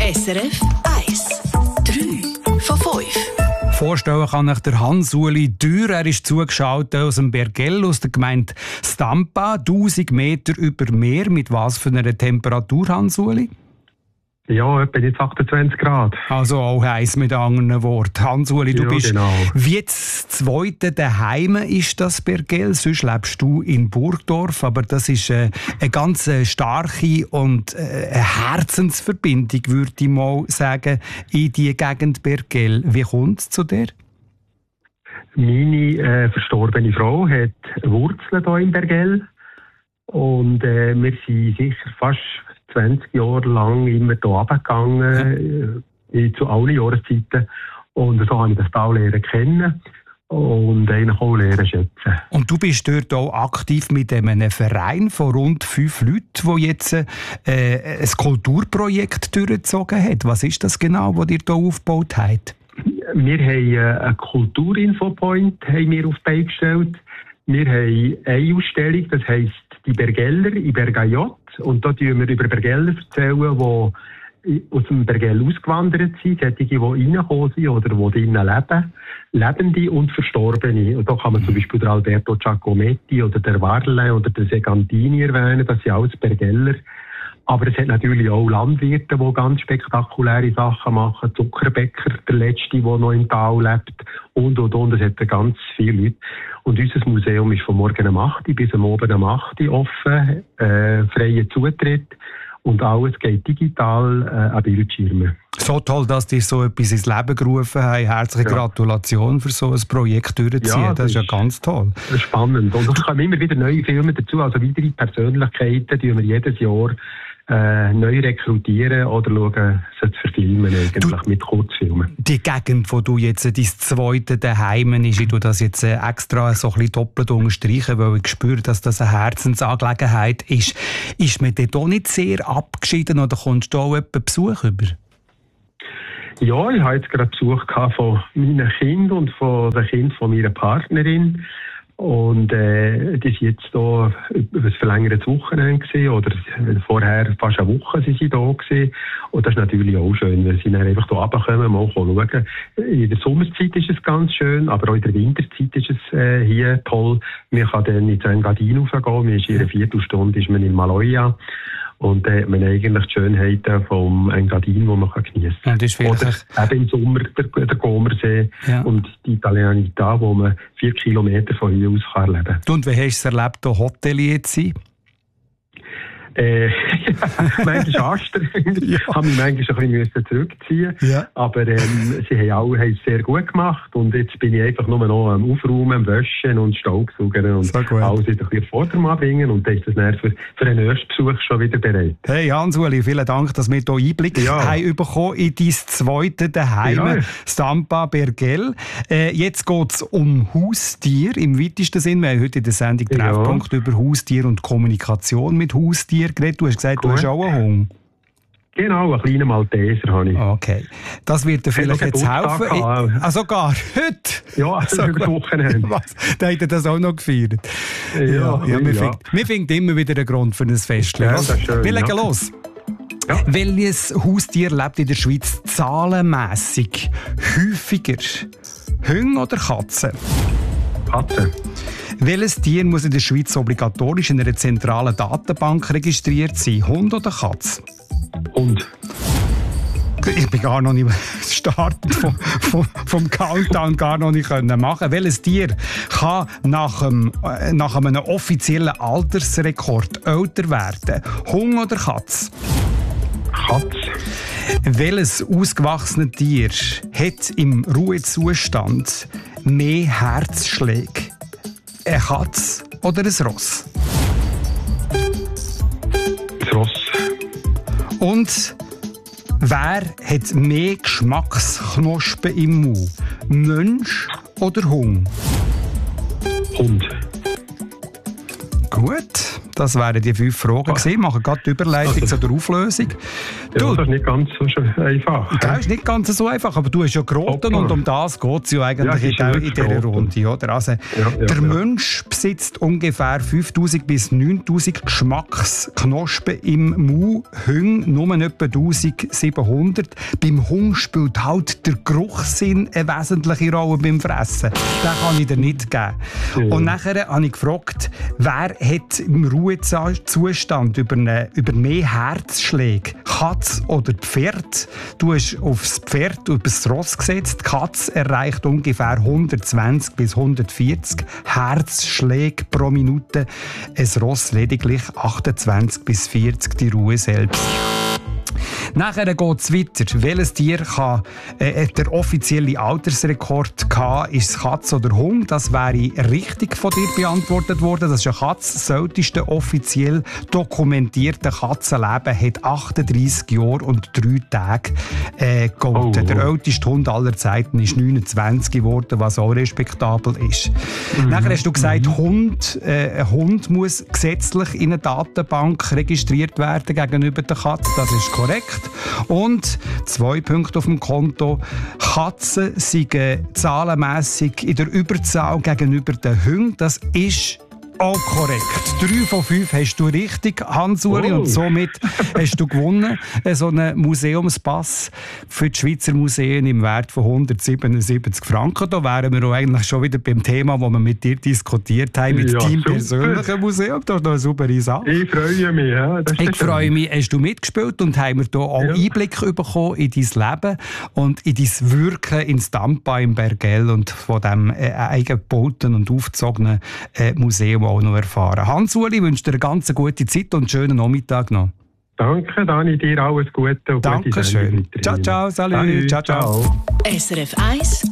SRF 1. 3 von 5. Vorstellen kann ich der Hans-Uli Dürr. Er ist zugeschaltet aus dem Bergell, aus der Gemeinde Stampa. 1000 Meter über Meer. Mit was für einer Temperatur, Hans-Uli? Ja, etwa jetzt 28 Grad. Also auch heiß mit anderen Worten. Hans-Uli, du bist genau. wie das zweite daheim ist das Bergell. Sonst lebst du in Burgdorf, aber das ist eine ganz starke und eine Herzensverbindung, würde ich mal sagen, in die Gegend Bergell. Wie kommt es zu dir? Meine verstorbene Frau hat Wurzeln hier im Bergell und wir sind sicher fast 20 Jahre lang immer hier runtergegangen, zu allen Jahreszeiten. Und so habe ich das Tal lernen kennen und eigentlich auch lernen schätzen. Und du bist dort auch aktiv mit einem Verein von rund 5 Leuten, der jetzt ein Kulturprojekt durchgezogen hat. Was ist das genau, was ihr hier aufgebaut habt? Wir haben einen Kulturinfopoint auf die Beine gestellt. Wir haben eine Ausstellung, das heisst «Die Bergeller» in Bergajot. Und da erzählen wir über Bergeller, die aus dem Bergell ausgewandert sind, solche, die reingekommen sind oder die drinnen leben, Lebende und Verstorbene. Und da kann man zum Beispiel der Alberto Giacometti oder der Varle oder der Segantini erwähnen, das sind alles Bergeller. Aber es hat natürlich auch Landwirte, die ganz spektakuläre Sachen machen. Zuckerbäcker, der Letzte, der noch im Tal lebt. Und. Es hat ganz viele Leute. Und unser Museum ist von morgen um 8 Uhr bis am Abend um 8 Uhr offen. Freier Zutritt. Und alles geht digital an Bildschirmen. So toll, dass dir so etwas ins Leben gerufen haben. Herzliche Gratulation für so ein Projekt durchzuziehen. Ja, das ist ja ganz toll. Das ist spannend. Und es kommen immer wieder neue Filme dazu. Also weitere Persönlichkeiten, die wir jedes Jahr neu rekrutieren oder schauen, sie zu verfilmen, eigentlich mit Kurzfilmen. Die Gegend, wo du jetzt dein zweite daheim ist, ich tue das jetzt extra so ein bisschen doppelt unterstreichen, weil ich spüre, dass das eine Herzensangelegenheit ist. Ist man dort auch nicht sehr abgeschieden oder kommst du auch jemanden Besuch über? Ja, ich habe jetzt gerade Besuch von meinen Kindern und von den Kindern von meiner Partnerin. Und die waren jetzt hier über ein verlängertes Wochenende gewesen, oder vorher fast eine Woche sind sie da gewesen. Und das ist natürlich auch schön, wenn sie dann einfach hier runterkommen, mal schauen. In der Sommerzeit ist es ganz schön, aber auch in der Winterzeit ist es hier toll. Man kann dann in Engadin raufgehen, man ist in einer Viertelstunde ist man in Maloja. Und da hat man eigentlich die Schönheiten vom Engadin, die man geniessen kann. Oder eben im Sommer der Comersee und die Italianità, wo man 4 Kilometer von hier aus erleben kann. Und wie hast du es erlebt, hier Hotelier zu sein? Manchmal anstrengend. Ich habe mich manchmal ein bisschen zurückziehen. Ja. Aber sie haben es sehr gut gemacht. Und jetzt bin ich einfach nur noch am Aufräumen, am Waschen und Staubsaugern und alles wieder ein bisschen Vordermann bringen. Und dann ist das dann für den nächsten Besuch schon wieder bereit. Hey Hans-Uli, vielen Dank, dass wir hier Einblick haben bekommen in dein zweite daheim, Stampa Bergell. Jetzt geht es um Haustier im weitesten Sinn. Wir haben heute in der Sendung Treffpunkt über Haustier und Kommunikation mit Haustier geredet. Du hast gesagt, du hast auch einen Hund. Genau, einen kleinen Malteser habe ich. Okay. Das wird dir vielleicht jetzt helfen. Sogar heute? Ja, über Wochenende. Da hat er das auch noch gefeiert. Wir finden immer wieder einen Grund für ein Fest. Ja, das ist schön, wir legen los. Ja. Welches Haustier lebt in der Schweiz zahlenmässig häufiger? Hunde oder Katzen? Katzen. Welches Tier muss in der Schweiz obligatorisch in einer zentralen Datenbank registriert sein? Hund oder Katze? Hund. Ich bin gar noch nicht Start vom Countdown gar noch nicht machen. Welches Tier kann nach einem offiziellen Altersrekord älter werden? Hund oder Katze? Katze. Welches ausgewachsene Tier hat im Ruhezustand mehr Herzschläge? Eine Katze oder ein Ross? Ein Ross. Und wer hat mehr Geschmacksknospen im Mund? Mensch oder Hund? Hund. Gut, das wären die 5 Fragen gewesen. Wir machen gerade die Überleitung zu der Auflösung. Ja, das ist nicht ganz so einfach. Das ist nicht ganz so einfach, aber du hast ja geraten und um das geht es ja eigentlich in dieser Runde. Oder? Also, der Mensch besitzt ungefähr 5000 bis 9000 Geschmacksknospen im Mund, Hunde nur etwa 1700. Beim Hund spielt halt der Geruchssinn eine wesentliche Rolle beim Fressen. Den kann ich dir nicht geben. Ja. Und nachher habe ich gefragt, wer hat im Ruhezustand über mehr Herzschläge? Katz oder Pferd? Du hast aufs Pferd, über das Ross gesetzt. Die Katze erreicht ungefähr 120 bis 140 Herzschläge pro Minute. Ein Ross lediglich 28 bis 40, die Ruhe selbst. Nachher geht es weiter. Welches Tier kann der offizielle Altersrekord haben? Ist es Katze oder Hund? Das wäre richtig von dir beantwortet worden. Das ist eine Katze. Das älteste offiziell dokumentierte Katzenleben hat 38 Jahre und 3 Tage gehalten. Der älteste Hund aller Zeiten ist 29 geworden, was auch respektabel ist. Nachher hast du gesagt, ein Hund muss gesetzlich in eine Datenbank registriert werden gegenüber der Katze. Das ist korrekt. Und 2 Punkte auf dem Konto. Katzen sind zahlenmässig in der Überzahl gegenüber den Hunden. Das ist auch korrekt. 3 von 5 hast du richtig, Hans-Uli, und somit hast du gewonnen. So einen Museumspass für die Schweizer Museen im Wert von 177 Franken. Da wären wir auch eigentlich schon wieder beim Thema, das wir mit dir diskutiert haben, mit deinem persönlichen Museum. Das ist eine super Sache. Ich freue mich. Ja. Ich freue mich. Hast du mitgespielt und haben wir hier auch Einblick bekommen in dein Leben und in dein Wirken in Stampa im Bergell und von diesem eigengebauten und aufgezogenen Museum auch noch erfahren. Hans-Uli, wünsche dir eine ganz gute Zeit und einen schönen Nachmittag noch. Danke, Dani, dir alles Gute. Dankeschön. Ciao, ciao, salut. Ciao, ciao. SRF 1